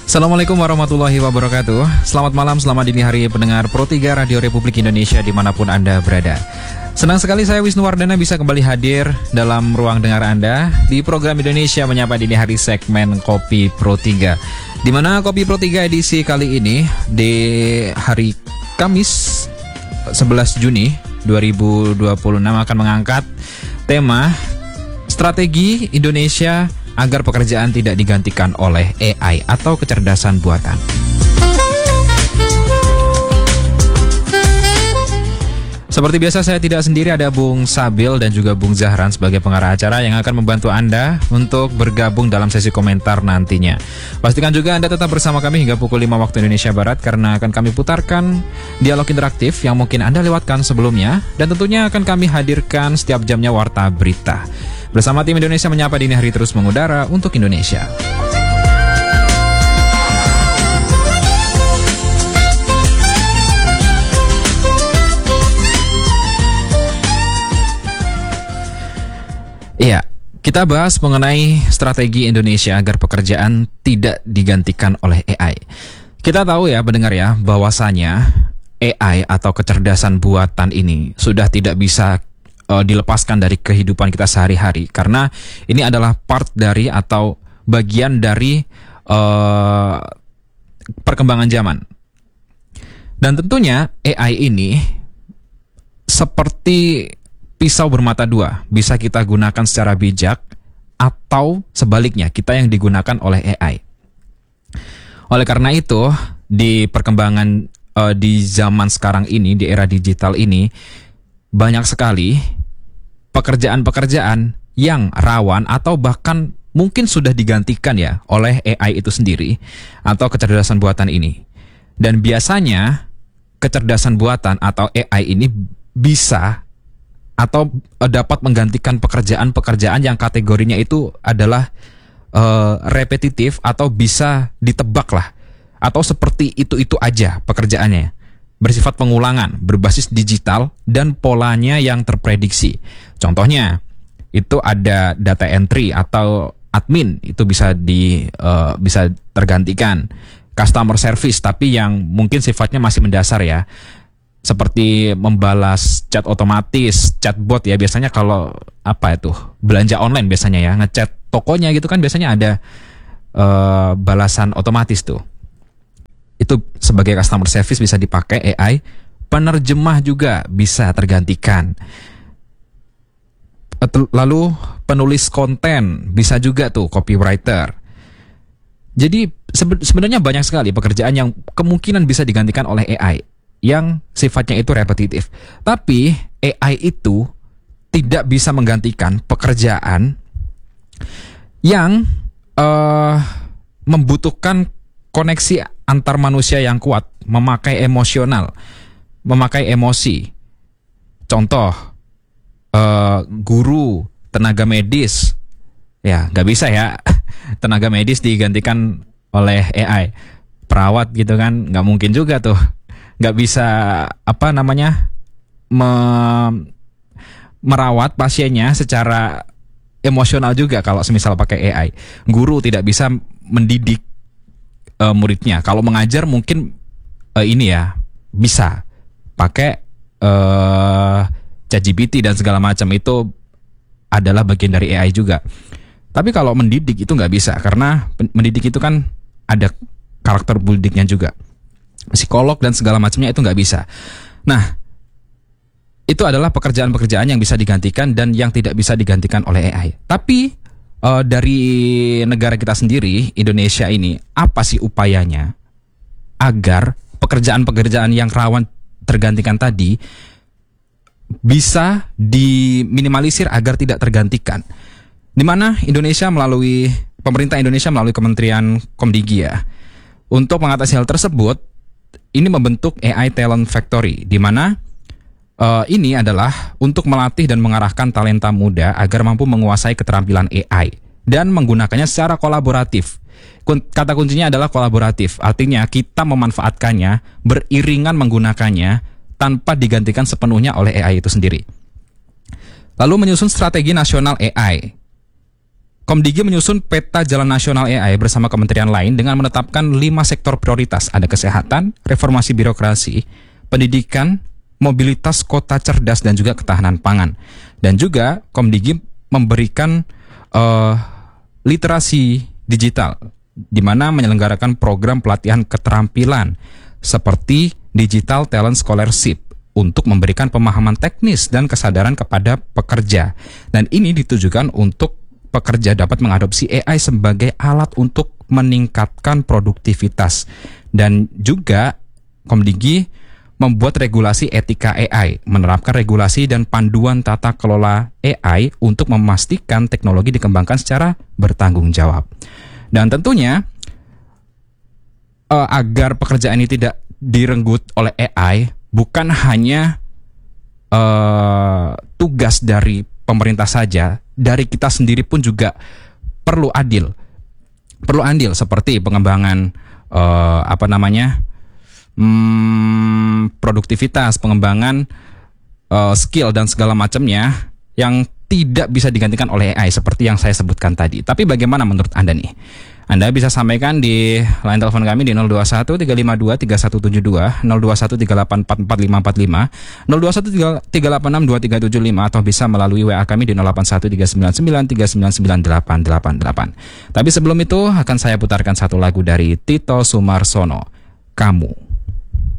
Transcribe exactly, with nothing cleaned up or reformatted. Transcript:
Assalamualaikum warahmatullahi wabarakatuh. Selamat malam, selamat dini hari pendengar Pro tiga Radio Republik Indonesia dimanapun Anda berada. Senang sekali saya Wisnu Wardana bisa kembali hadir dalam ruang dengar Anda di program Indonesia Menyapa Dini Hari segmen Kopi Pro tiga. Di mana Kopi Pro tiga edisi kali ini di hari Kamis sebelas Juni dua ribu dua puluh enam akan mengangkat tema Strategi Indonesia agar pekerjaan tidak digantikan oleh A I atau kecerdasan buatan. Seperti biasa saya tidak sendiri, ada Bung Sabil dan juga Bung Zahran sebagai pengarah acara yang akan membantu Anda untuk bergabung dalam sesi komentar nantinya. Pastikan juga Anda tetap bersama kami hingga pukul lima waktu Indonesia Barat karena akan kami putarkan dialog interaktif yang mungkin Anda lewatkan sebelumnya dan tentunya akan kami hadirkan setiap jamnya warta berita. Bersama tim Indonesia Menyapa Dini Hari terus mengudara untuk Indonesia. Iya, kita bahas mengenai strategi Indonesia agar pekerjaan tidak digantikan oleh A I. Kita tahu ya pendengar ya, bahwasanya A I atau kecerdasan buatan ini sudah tidak bisa dilepaskan dari kehidupan kita sehari-hari karena ini adalah part dari atau bagian dari uh, perkembangan zaman. Dan tentunya A I ini seperti pisau bermata dua, bisa kita gunakan secara bijak atau sebaliknya kita yang digunakan oleh A I. Oleh karena itu di perkembangan uh, di zaman sekarang ini, di era digital ini, banyak sekali pekerjaan-pekerjaan yang rawan atau bahkan mungkin sudah digantikan ya oleh A I itu sendiri atau kecerdasan buatan ini. Dan biasanya kecerdasan buatan atau A I ini bisa atau dapat menggantikan pekerjaan-pekerjaan yang kategorinya itu adalah uh, repetitif atau bisa ditebak lah, atau seperti itu-itu aja pekerjaannya, bersifat pengulangan, berbasis digital, dan polanya yang terprediksi. Contohnya, itu ada data entry atau admin, itu bisa di uh, bisa tergantikan. Customer service, tapi yang mungkin sifatnya masih mendasar ya, seperti membalas chat otomatis, chatbot ya, biasanya kalau apa itu belanja online biasanya ya, ngechat tokonya gitu kan biasanya ada uh, balasan otomatis tuh. Itu sebagai customer service bisa dipakai A I. Penerjemah juga bisa tergantikan. Lalu penulis konten bisa juga tuh, copywriter. Jadi sebenarnya banyak sekali pekerjaan yang kemungkinan bisa digantikan oleh A I yang sifatnya itu repetitif. Tapi A I itu tidak bisa menggantikan pekerjaan yang uh, membutuhkan koneksi antar manusia yang kuat, memakai emosional, memakai emosi. Contoh, uh, guru, tenaga medis, ya nggak bisa ya, tenaga medis digantikan oleh A I. Perawat gitu kan, nggak mungkin juga tuh, nggak bisa apa namanya me, merawat pasiennya secara emosional juga kalau semisal pakai A I. Guru tidak bisa mendidik Uh, muridnya. Kalau mengajar mungkin uh, ini ya bisa pakai uh, ChatGPT dan segala macam, itu adalah bagian dari A I juga. Tapi kalau mendidik itu nggak bisa karena mendidik itu kan ada karakter buildingnya juga, psikolog dan segala macamnya itu nggak bisa. Nah, itu adalah pekerjaan-pekerjaan yang bisa digantikan dan yang tidak bisa digantikan oleh A I. Tapi Uh, dari negara kita sendiri, Indonesia ini, apa sih upayanya agar pekerjaan-pekerjaan yang rawan tergantikan tadi bisa diminimalisir agar tidak tergantikan? Di mana Indonesia melalui pemerintah Indonesia melalui Kementerian Komdigi ya, untuk mengatasi hal tersebut, ini membentuk A I Talent Factory, di mana Uh, ini adalah untuk melatih dan mengarahkan talenta muda agar mampu menguasai keterampilan A I dan menggunakannya secara kolaboratif. Kata kuncinya adalah kolaboratif, artinya kita memanfaatkannya, beriringan menggunakannya tanpa digantikan sepenuhnya oleh A I itu sendiri. Lalu menyusun strategi nasional A I. Komdigi menyusun peta jalan nasional A I bersama kementerian lain dengan menetapkan lima sektor prioritas. Ada kesehatan, reformasi birokrasi, pendidikan, mobilitas kota cerdas, dan juga ketahanan pangan. Dan juga Komdigi memberikan uh, literasi digital, di mana menyelenggarakan program pelatihan keterampilan seperti Digital Talent Scholarship untuk memberikan pemahaman teknis dan kesadaran kepada pekerja. Dan ini ditujukan untuk pekerja dapat mengadopsi A I sebagai alat untuk meningkatkan produktivitas. Dan juga Komdigi membuat regulasi etika A I, menerapkan regulasi dan panduan tata kelola A I untuk memastikan teknologi dikembangkan secara bertanggung jawab. Dan tentunya uh, agar pekerjaan ini tidak direnggut oleh A I, bukan hanya uh, tugas dari pemerintah saja, dari kita sendiri pun juga perlu adil, perlu andil seperti pengembangan uh, apa namanya hmm, produktivitas, pengembangan uh, skill dan segala macamnya yang tidak bisa digantikan oleh A I seperti yang saya sebutkan tadi. Tapi bagaimana menurut Anda nih? Anda bisa sampaikan di line telepon kami di nol dua satu tiga lima dua tiga satu tujuh dua, nol dua satu tiga delapan empat empat lima empat lima, nol dua satu tiga delapan enam dua tiga tujuh lima, atau bisa melalui W A kami di nol delapan satu tiga sembilan sembilan tiga sembilan sembilan delapan delapan delapan. Tapi sebelum itu akan saya putarkan satu lagu dari Tito Sumarsono, Kamu.